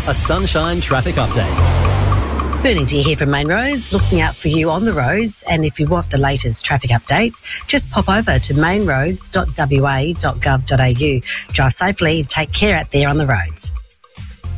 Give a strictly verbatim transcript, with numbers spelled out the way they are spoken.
A Sunshine traffic update. Burning Deer here from Main Roads, looking out for you on the roads. And if you want the latest traffic updates, just pop over to mainroads dot w a dot gov dot a u. Drive safely and take care out there on the roads.